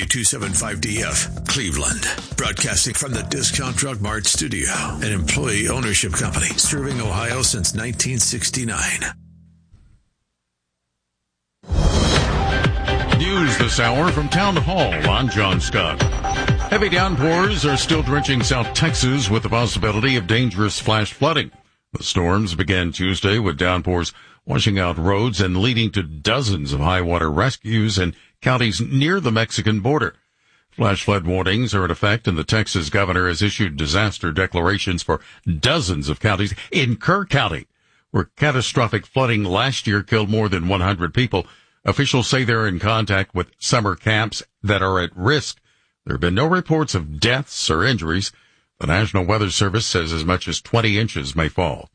W275DF, Cleveland. Broadcasting from the Discount Drug Mart studio, an employee ownership company serving Ohio since 1969. News this hour from Town Hall. I'm John Scott. Heavy downpours are still drenching South Texas with the possibility of dangerous flash flooding. The storms began Tuesday with downpours washing out roads and leading to dozens of high water rescues in counties near the Mexican border. Flash flood warnings are in effect, and the Texas governor has issued disaster declarations for dozens of counties. In Kerr County, where catastrophic flooding last year killed more than 100 people, officials say they're in contact with summer camps that are at risk. There have been no reports of deaths or injuries. The National Weather Service says as much as 20 inches may fall.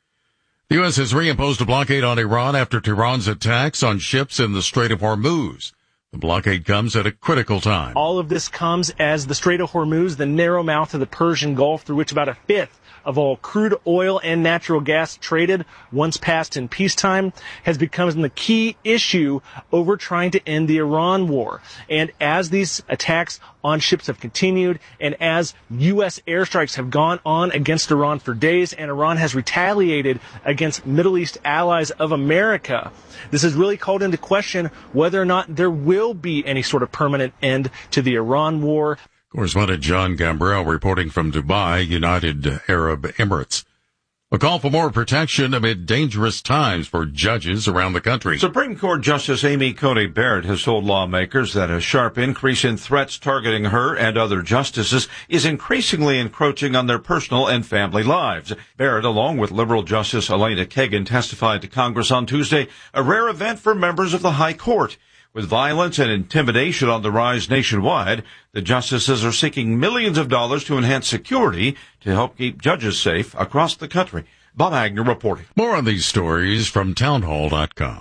The U.S. has reimposed a blockade on Iran after Tehran's attacks on ships in the Strait of Hormuz. The blockade comes at a critical time. All of this comes as the Strait of Hormuz, the narrow mouth of the Persian Gulf through which about a fifth of all crude oil and natural gas traded, once passed in peacetime, has become the key issue over trying to end the Iran war. And as these attacks on ships have continued, and as U.S. airstrikes have gone on against Iran for days, and Iran has retaliated against Middle East allies of America, this has really called into question whether or not there will be any sort of permanent end to the Iran war. Correspondent John Gambrell reporting from Dubai, United Arab Emirates. A call for more protection amid dangerous times for judges around the country. Supreme Court Justice Amy Coney Barrett has told lawmakers that a sharp increase in threats targeting her and other justices is increasingly encroaching on their personal and family lives. Barrett, along with liberal Justice Elena Kagan, testified to Congress on Tuesday, a rare event for members of the High Court. With violence and intimidation on the rise nationwide, the justices are seeking millions of dollars to enhance security to help keep judges safe across the country. Bob Agner reporting. More on these stories from townhall.com.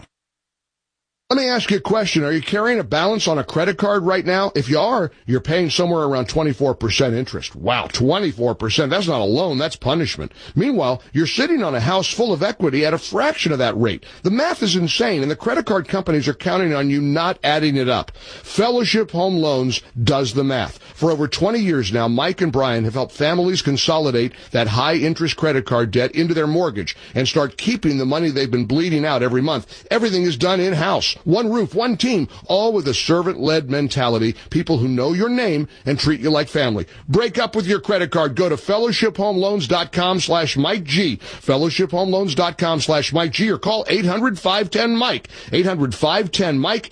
Let me ask you a question. Are you carrying a balance on a credit card right now? If you are, you're paying somewhere around 24% interest. Wow, 24%. That's not a loan, that's punishment. Meanwhile, you're sitting on a house full of equity at a fraction of that rate. The math is insane, and the credit card companies are counting on you not adding it up. Fellowship Home Loans does the math. For over 20 years now, Mike and Brian have helped families consolidate that high-interest credit card debt into their mortgage and start keeping the money they've been bleeding out every month. Everything is done in-house. One roof, one team, all with a servant-led mentality, people who know your name and treat you like family. Break up with your credit card. Go to fellowshiphomeloans.com/Mike G, fellowshiphomeloans.com/Mike G, or call 800-510-MIKE, 800-510-MIKE,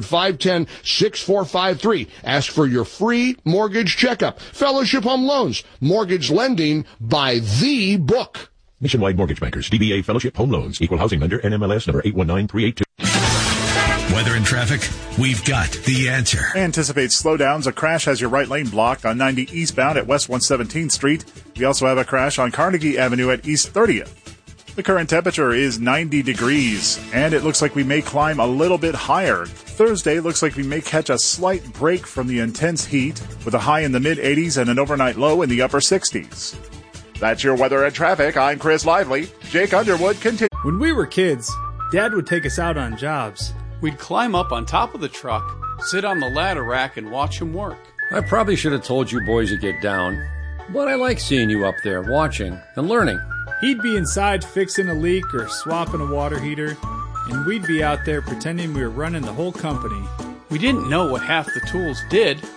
800-510-6453. Ask for your free mortgage checkup. Fellowship Home Loans, mortgage lending by the book. Nationwide Mortgage Bankers, DBA Fellowship Home Loans, Equal Housing Lender, NMLS number 819382. Weather and traffic, we've got the answer. Anticipate slowdowns. A crash has your right lane blocked on 90 eastbound at West 117th Street. We also have a crash on Carnegie Avenue at East 30th. The current temperature is 90 degrees, and it looks like we may climb a little bit higher. Thursday looks like we may catch a slight break from the intense heat, with a high in the mid-80s and an overnight low in the upper 60s. That's your weather and traffic. I'm Chris Lively. Jake Underwood continues. When we were kids, Dad would take us out on jobs. We'd climb up on top of the truck, sit on the ladder rack, and watch him work. I probably should have told you boys to get down, but I like seeing you up there watching and learning. He'd be inside fixing a leak or swapping a water heater, and we'd be out there pretending we were running the whole company. We didn't know what half the tools did